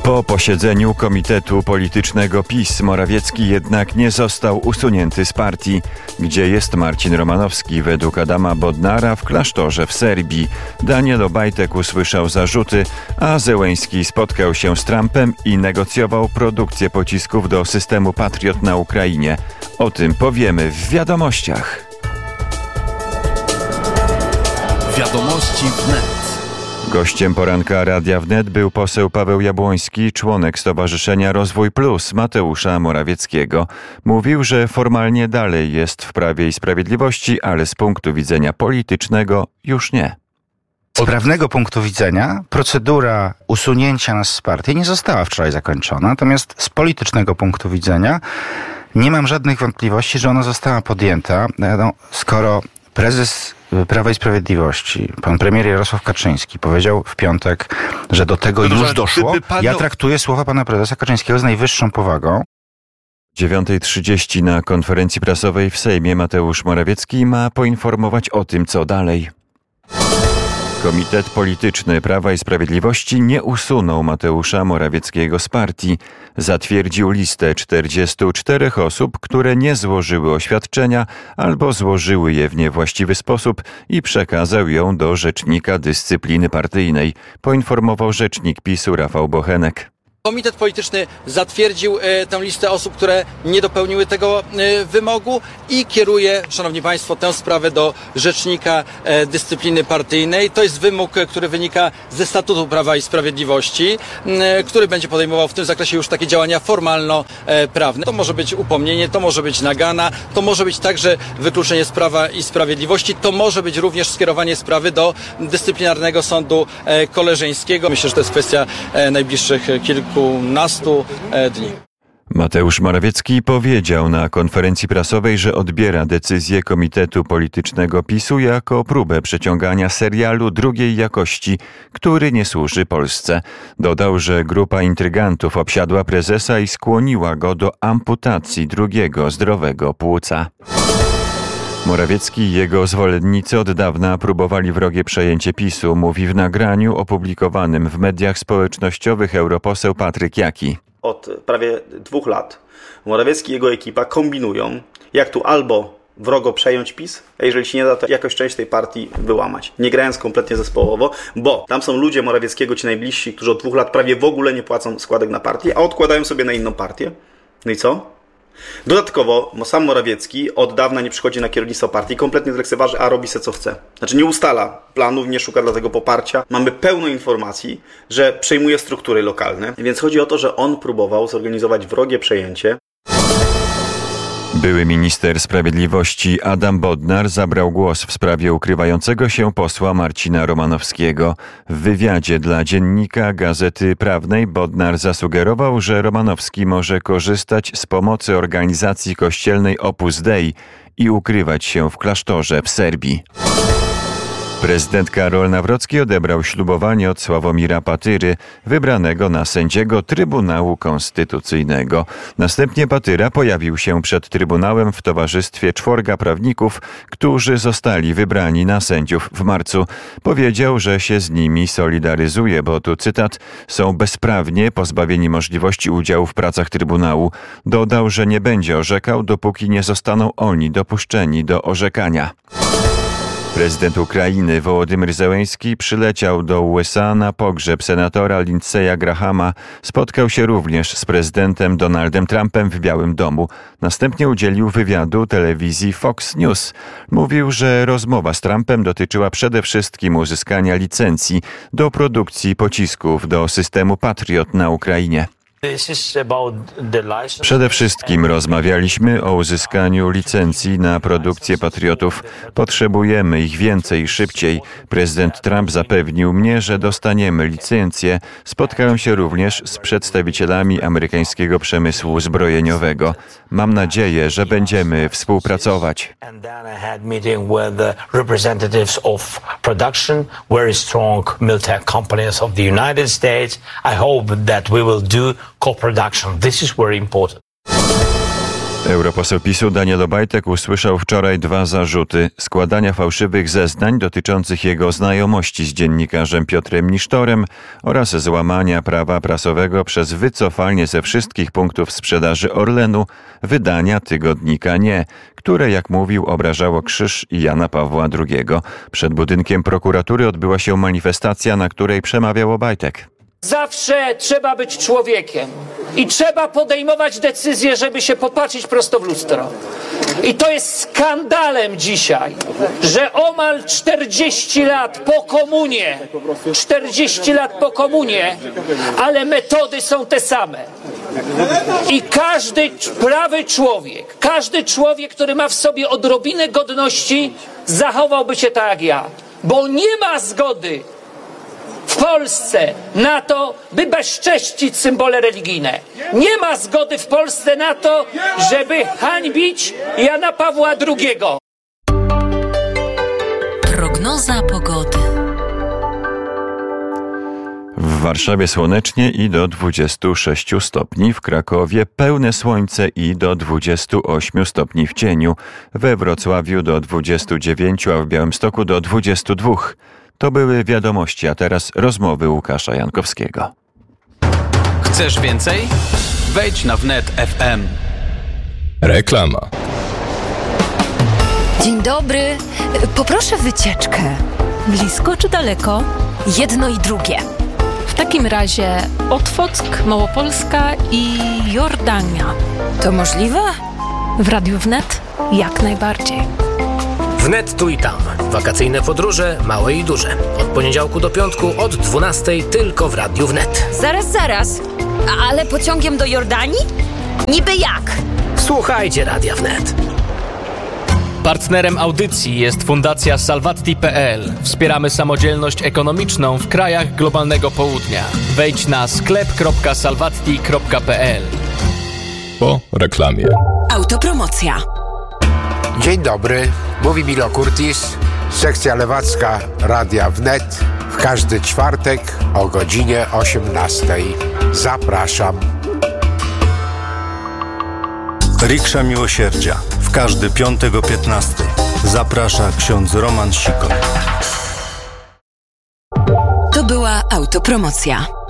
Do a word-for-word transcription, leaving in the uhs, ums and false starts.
Po posiedzeniu Komitetu Politycznego PiS Morawiecki jednak nie został usunięty z partii. Gdzie jest Marcin Romanowski? Według Adama Bodnara w klasztorze w Serbii. Daniel Obajtek usłyszał zarzuty, a Zełenski spotkał się z Trumpem i negocjował produkcję pocisków do systemu Patriot na Ukrainie. O tym powiemy w wiadomościach. Wiadomości wnet. Gościem poranka Radia Wnet był poseł Paweł Jabłoński, członek Stowarzyszenia Rozwój Plus Mateusza Morawieckiego. Mówił, że formalnie dalej jest w Prawie i Sprawiedliwości, ale z punktu widzenia politycznego już nie. Z prawnego punktu widzenia procedura usunięcia nas z partii nie została wczoraj zakończona, natomiast z politycznego punktu widzenia nie mam żadnych wątpliwości, że ona została podjęta, no, skoro prezes Prawa i Sprawiedliwości, pan premier Jarosław Kaczyński powiedział w piątek, że do tego no, już doszło. panu... Ja traktuję słowa pana prezesa Kaczyńskiego z najwyższą powagą. dziewiąta trzydzieści na konferencji prasowej w Sejmie Mateusz Morawiecki ma poinformować o tym, co dalej. Komitet Polityczny Prawa i Sprawiedliwości nie usunął Mateusza Morawieckiego z partii. Zatwierdził listę czterdziestu czterech osób, które nie złożyły oświadczenia albo złożyły je w niewłaściwy sposób i przekazał ją do Rzecznika Dyscypliny Partyjnej, poinformował rzecznik PiSu Rafał Bochenek. Komitet Polityczny zatwierdził e, tę listę osób, które nie dopełniły tego e, wymogu i kieruje, szanowni państwo, tę sprawę do Rzecznika e, Dyscypliny Partyjnej. To jest wymóg, e, który wynika ze Statutu Prawa i Sprawiedliwości, e, który będzie podejmował w tym zakresie już takie działania formalno-prawne. To może być upomnienie, to może być nagana, to może być także wykluczenie z Prawa i Sprawiedliwości, to może być również skierowanie sprawy do Dyscyplinarnego Sądu e, Koleżeńskiego. Myślę, że to jest kwestia e, najbliższych kilku kilkunastu dni. Mateusz Morawiecki powiedział na konferencji prasowej, że odbiera decyzję Komitetu Politycznego PiSu jako próbę przeciągania serialu drugiej jakości, który nie służy Polsce. Dodał, że grupa intrygantów obsiadła prezesa i skłoniła go do amputacji drugiego zdrowego płuca. Morawiecki i jego zwolennicy od dawna próbowali wrogie przejęcie PiSu, mówi w nagraniu opublikowanym w mediach społecznościowych europoseł Patryk Jaki. Od prawie dwóch lat Morawiecki i jego ekipa kombinują, jak tu albo wrogo przejąć PiS, a jeżeli się nie da, to jakąś część tej partii wyłamać. Nie grając kompletnie zespołowo, bo tam są ludzie Morawieckiego, ci najbliżsi, którzy od dwóch lat prawie w ogóle nie płacą składek na partię, a odkładają sobie na inną partię. No i co? Dodatkowo sam Morawiecki od dawna nie przychodzi na kierownictwo partii, kompletnie lekceważy, a robi se co chce. Znaczy nie ustala planów, nie szuka dlatego poparcia. Mamy pełno informacji, że przejmuje struktury lokalne, więc chodzi o to, że on próbował zorganizować wrogie przejęcie. Były minister sprawiedliwości Adam Bodnar zabrał głos w sprawie ukrywającego się posła Marcina Romanowskiego. W wywiadzie dla Dziennika Gazety Prawnej Bodnar zasugerował, że Romanowski może korzystać z pomocy organizacji kościelnej Opus Dei i ukrywać się w klasztorze w Serbii. Prezydent Karol Nawrocki odebrał ślubowanie od Sławomira Patyry, wybranego na sędziego Trybunału Konstytucyjnego. Następnie Patyra pojawił się przed Trybunałem w towarzystwie czworga prawników, którzy zostali wybrani na sędziów w marcu. Powiedział, że się z nimi solidaryzuje, bo tu cytat, są bezprawnie pozbawieni możliwości udziału w pracach Trybunału. Dodał, że nie będzie orzekał, dopóki nie zostaną oni dopuszczeni do orzekania. Prezydent Ukrainy Wołodymyr Zełenski przyleciał do U S A na pogrzeb senatora Lindseya Grahama. Spotkał się również z prezydentem Donaldem Trumpem w Białym Domu. Następnie udzielił wywiadu telewizji Fox News. Mówił, że rozmowa z Trumpem dotyczyła przede wszystkim uzyskania licencji do produkcji pocisków do systemu Patriot na Ukrainie. Przede wszystkim rozmawialiśmy o uzyskaniu licencji na produkcję patriotów. Potrzebujemy ich więcej i szybciej. Prezydent Trump zapewnił mnie, że dostaniemy licencję. Spotkałem się również z przedstawicielami amerykańskiego przemysłu zbrojeniowego. Mam nadzieję, że będziemy współpracować. Co-production. This is very important. Europoseł PiSu Daniel Obajtek usłyszał wczoraj dwa zarzuty: składania fałszywych zeznań dotyczących jego znajomości z dziennikarzem Piotrem Nisztorem oraz złamania prawa prasowego przez wycofanie ze wszystkich punktów sprzedaży Orlenu wydania tygodnika Nie, które, jak mówił, obrażało krzyż i Jana Pawła drugiego. Przed budynkiem prokuratury odbyła się manifestacja, na której przemawiał Obajtek. Zawsze trzeba być człowiekiem i trzeba podejmować decyzje, żeby się popatrzeć prosto w lustro. I to jest skandalem dzisiaj, że omal czterdzieści lat po komunie, czterdzieści lat po komunie, ale metody są te same. I każdy prawy człowiek, każdy człowiek, który ma w sobie odrobinę godności, zachowałby się tak jak ja, bo nie ma zgody w Polsce na to, by bezcześcić symbole religijne. Nie ma zgody w Polsce na to, żeby hańbić Jana Pawła drugiego. Prognoza pogody. W Warszawie słonecznie i do dwudziestu sześciu stopni, w Krakowie pełne słońce i do dwudziestu ośmiu stopni w cieniu, we Wrocławiu do dwudziestu dziewięciu, a w Białymstoku do dwudziestu dwóch. To były wiadomości, a teraz rozmowy Łukasza Jankowskiego. Chcesz więcej? Wejdź na wnet kropka ef em. Reklama. Dzień dobry. Poproszę wycieczkę. Blisko czy daleko? Jedno i drugie. W takim razie Otwock, Małopolska i Jordania. To możliwe? W Radiu Wnet jak najbardziej. Wnet tu i tam. Wakacyjne podróże, małe i duże. Od poniedziałku do piątku od dwunastej tylko w Radiu Wnet. Zaraz, zaraz. Ale pociągiem do Jordanii? Niby jak? Słuchajcie Radia Wnet. Partnerem audycji jest Fundacja Salvatti kropka pe el. Wspieramy samodzielność ekonomiczną w krajach globalnego południa. Wejdź na sklep kropka salvatti kropka pe el. Po reklamie. Autopromocja. Dzień dobry, mówi Milo Kurtis, sekcja lewacka Radia Wnet. W każdy czwartek o godzinie osiemnastej. Zapraszam. Riksza Miłosierdzia. W każdy piątek o piętnastej. Zaprasza ksiądz Roman Sikor. To była autopromocja.